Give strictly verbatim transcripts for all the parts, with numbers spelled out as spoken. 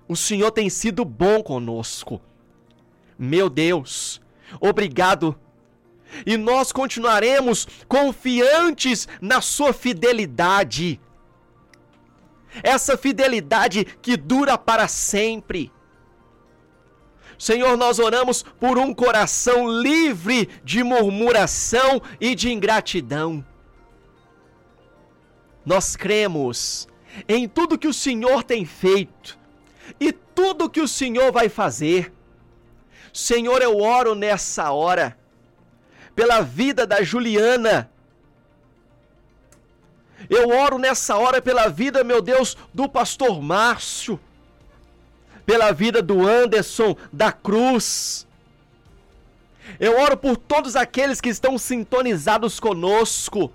O Senhor tem sido bom conosco. Meu Deus, obrigado. E nós continuaremos confiantes na sua fidelidade. Essa fidelidade que dura para sempre. Senhor, nós oramos por um coração livre de murmuração e de ingratidão. Nós cremos em tudo que o Senhor tem feito e tudo que o Senhor vai fazer. Senhor, eu oro nessa hora pela vida da Juliana. Eu oro nessa hora pela vida, meu Deus, do pastor Márcio. Pela vida do Anderson da Cruz. Eu oro por todos aqueles que estão sintonizados conosco.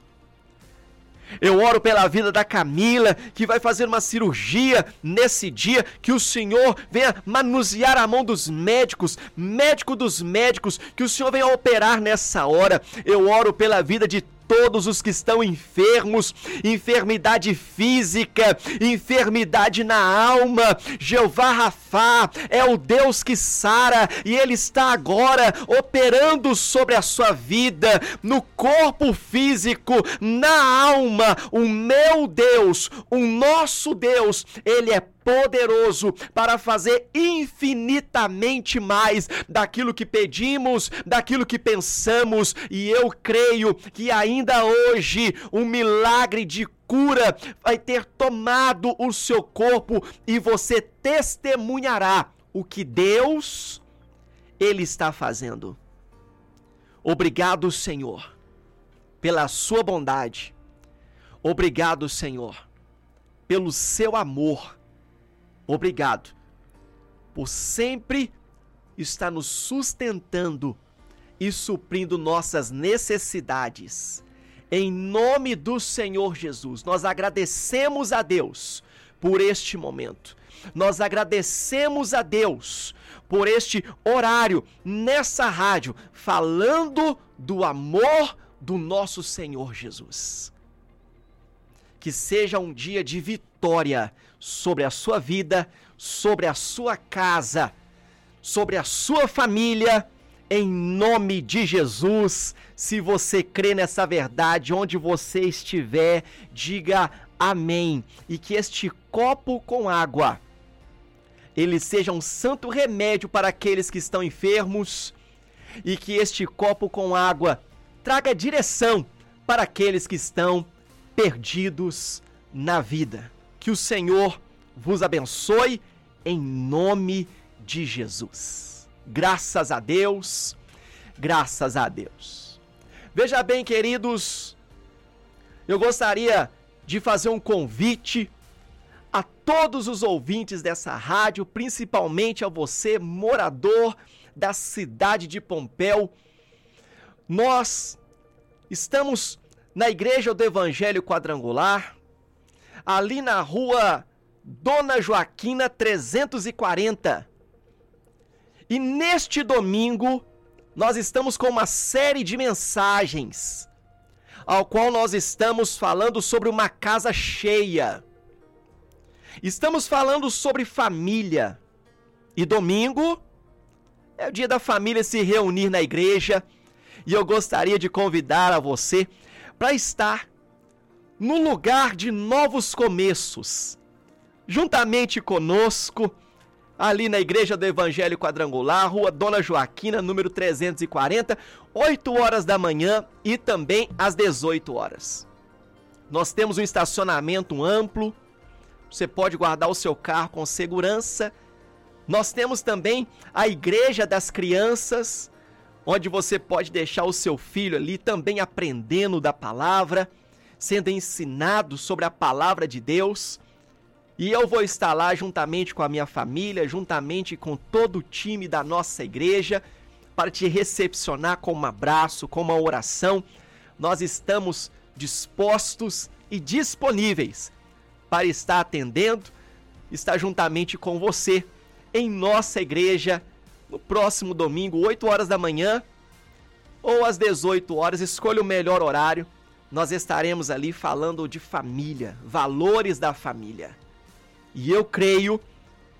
Eu oro pela vida da Camila, que vai fazer uma cirurgia nesse dia, que o Senhor venha manusear a mão dos médicos, médico dos médicos, que o Senhor venha operar nessa hora. Eu oro pela vida de todos os que estão enfermos, enfermidade física, enfermidade na alma. Jeová Rafá é o Deus que sara e Ele está agora operando sobre a sua vida, no corpo físico, na alma. O meu Deus, o nosso Deus, Ele é poderoso para fazer infinitamente mais daquilo que pedimos, daquilo que pensamos, e eu creio que ainda hoje um milagre de cura vai ter tomado o seu corpo e você testemunhará o que Deus, Ele está fazendo. Obrigado, Senhor, pela sua bondade. Obrigado, Senhor, pelo seu amor. Obrigado por sempre estar nos sustentando e suprindo nossas necessidades. Em nome do Senhor Jesus, nós agradecemos a Deus por este momento. Nós agradecemos a Deus por este horário nessa rádio, falando do amor do nosso Senhor Jesus. Que seja um dia de vitória sobre a sua vida, sobre a sua casa, sobre a sua família, em nome de Jesus. Se você crê nessa verdade, onde você estiver, diga amém. E que este copo com água, ele seja um santo remédio para aqueles que estão enfermos, e que este copo com água traga direção para aqueles que estão perdidos na vida. Que o Senhor vos abençoe em nome de Jesus. Graças a Deus, graças a Deus. Veja bem, queridos, eu gostaria de fazer um convite a todos os ouvintes dessa rádio, principalmente a você, morador da cidade de Pompéu. Nós estamos na Igreja do Evangelho Quadrangular, ali na rua Dona Joaquina trezentos e quarenta. E neste domingo, nós estamos com uma série de mensagens, ao qual nós estamos falando sobre uma casa cheia. Estamos falando sobre família. E domingo é o dia da família se reunir na igreja. E eu gostaria de convidar a você para estar no lugar de novos começos, juntamente conosco, ali na Igreja do Evangelho Quadrangular, rua Dona Joaquina, número trezentos e quarenta, oito horas da manhã e também às dezoito horas. Nós temos um estacionamento amplo, você pode guardar o seu carro com segurança. Nós temos também a Igreja das Crianças, onde você pode deixar o seu filho ali também aprendendo da palavra, sendo ensinado sobre a palavra de Deus. E eu vou estar lá juntamente com a minha família, juntamente com todo o time da nossa igreja, para te recepcionar com um abraço, com uma oração. Nós estamos dispostos e disponíveis para estar atendendo, estar juntamente com você em nossa igreja no próximo domingo, oito horas da manhã ou às dezoito horas, escolha o melhor horário. Nós estaremos ali falando de família, valores da família. E eu creio